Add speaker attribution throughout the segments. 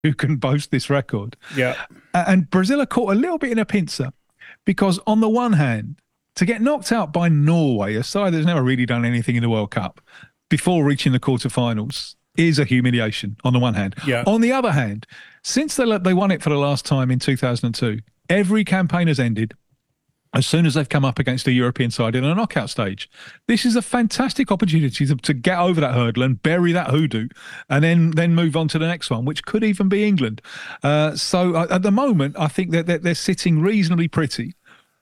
Speaker 1: who can boast this record.
Speaker 2: Yeah.
Speaker 1: And Brazil are caught a little bit in a pincer because on the one hand, to get knocked out by Norway, a side that's never really done anything in the World Cup, before reaching the quarterfinals is a humiliation on the one hand.
Speaker 2: Yeah.
Speaker 1: On the other hand, since they won it for the last time in 2002, every campaign has ended as soon as they've come up against a European side in a knockout stage. This is a fantastic opportunity to get over that hurdle and bury that hoodoo and then move on to the next one, which could even be England. So at the moment, I think that they're sitting reasonably pretty.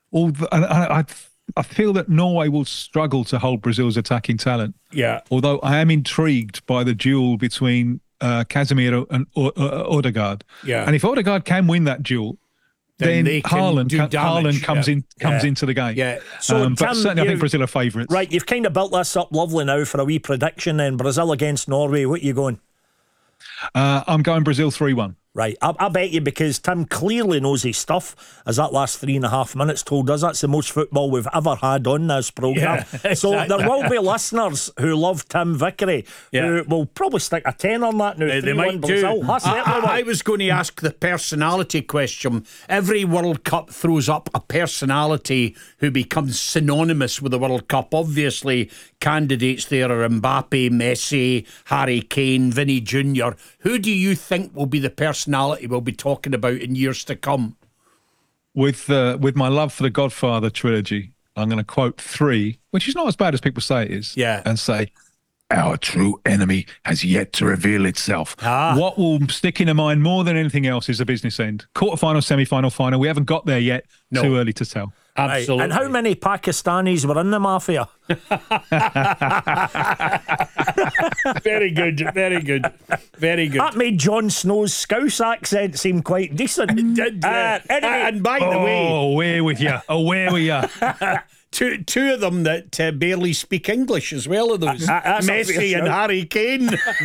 Speaker 1: I feel that Norway will struggle to hold Brazil's attacking talent.
Speaker 2: Yeah.
Speaker 1: Although I am intrigued by the duel between Casemiro and Odegaard.
Speaker 2: Yeah.
Speaker 1: And if Odegaard can win that duel, then Haaland comes into the game.
Speaker 2: Yeah.
Speaker 1: So, but certainly I think Brazil are favourites.
Speaker 3: Right, you've kind of built this up lovely now for a wee prediction then. Brazil against Norway, what are you going?
Speaker 1: I'm going Brazil 3-1.
Speaker 3: Right, I bet you, because Tim clearly knows his stuff, as that last 3.5 minutes told us. That's the most football we've ever had on this programme.
Speaker 2: Yeah,
Speaker 3: so
Speaker 2: exactly.
Speaker 3: there will be listeners who love Tim Vickery who will probably stick a 10 on that now.
Speaker 2: They might do. I was going to ask the personality question. Every World Cup throws up a personality who becomes synonymous with the World Cup. Obviously, candidates there are Mbappe, Messi, Harry Kane, Vinny Jr. Who do you think will be the personality we'll be talking about in years to come?
Speaker 1: With my love for the Godfather trilogy, I'm going to quote 3, which is not as bad as people say it is.
Speaker 2: Yeah.
Speaker 1: And say, our true enemy has yet to reveal itself. What will stick in the mind more than anything else is the business end. Quarterfinal, semi-final, final. We haven't got there yet. No. Too early to tell.
Speaker 2: Absolutely.
Speaker 3: Right. And how many Pakistanis were in the mafia?
Speaker 2: Very good, very good, very good.
Speaker 3: That made Jon Snow's Scouse accent seem quite decent.
Speaker 2: It did.
Speaker 3: Anyway.
Speaker 2: And by the way,
Speaker 1: away with you.
Speaker 2: Two of them that barely speak English as well, of those. Messi and Harry Kane.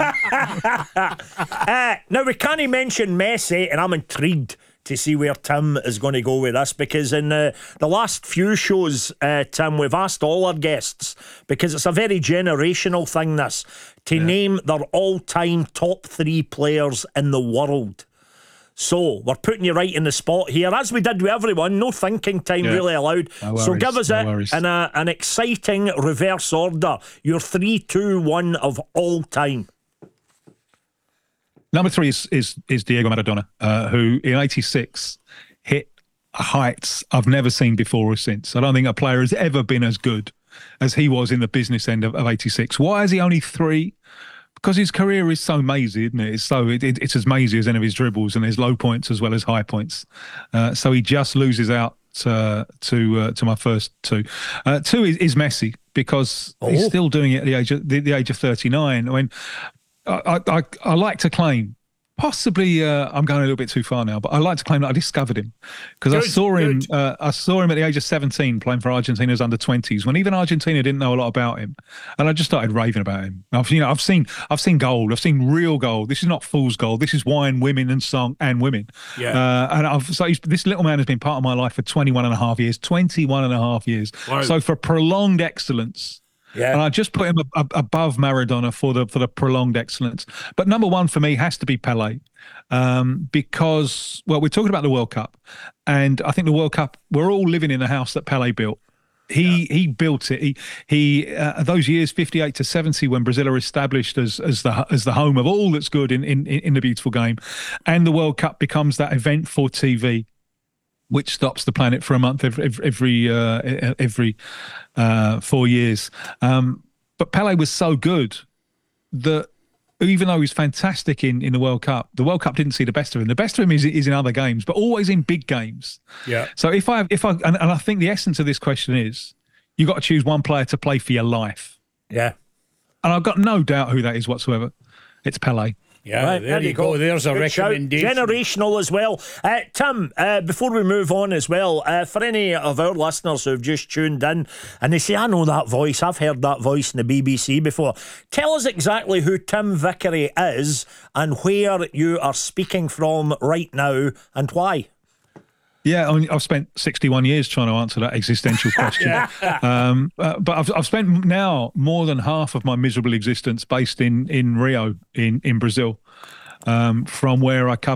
Speaker 3: Now, we can't mention Messi, and I'm intrigued to see where Tim is going to go with this, because in the last few shows, Tim, we've asked all our guests, because it's a very generational thing, this, to name their all-time top 3 players in the world. So we're putting you right in the spot here, as we did with everyone. No thinking time really allowed.
Speaker 1: No worries,
Speaker 3: so give us
Speaker 1: in
Speaker 3: an exciting reverse order. Your 3, 2, 1 of all time.
Speaker 1: Number 3 is Diego Maradona, who in '86 hit heights I've never seen before or since. I don't think a player has ever been as good as he was in the business end of '86. Why is he only 3? Because his career is so mazy, isn't it? It's as mazy as any of his dribbles, and there's low points as well as high points. So he just loses out to my first 2. 2 is Messi, because he's still doing it at the age of 39. I mean, I like to claim, possibly I'm going a little bit too far now, but I like to claim that I discovered him because I saw him at the age of 17 playing for Argentina's under-20s, when even Argentina didn't know a lot about him, and I just started raving about him. I've seen gold, I've seen real gold. This is not fool's gold. This is wine, women, and song and women. Yeah. This little man has been part of my life for 21 and a half years. 21 and a half years. Wow. So for prolonged excellence. Yeah. And I just put him above Maradona for the prolonged excellence. But number 1 for me has to be Pelé, because, well, we're talking about the World Cup, and I think the World Cup, we're all living in a house that Pelé built. He built it. He those years 58 to 70, when Brazil are established as the home of all that's good in the beautiful game, and the World Cup becomes that event for TV, which stops the planet for a month every 4 years. But Pelé was so good that even though he was fantastic in the World Cup didn't see the best of him. The best of him is in other games, but always in big games. Yeah. So if I think the essence of this question is, you've got to choose one player to play for your life.
Speaker 3: Yeah.
Speaker 1: And I've got no doubt who that is whatsoever. It's Pelé.
Speaker 2: Yeah, right, there you go. There's a good recommendation.
Speaker 3: Shout. Generational as well. Tim, before we move on as well, for any of our listeners who've just tuned in and they say, I know that voice, I've heard that voice in the BBC before. Tell us exactly who Tim Vickery is and where you are speaking from right now and why.
Speaker 1: Yeah, I mean, I've spent 61 years trying to answer that existential question. But I've spent now more than half of my miserable existence based in Rio, in Brazil. from where I covered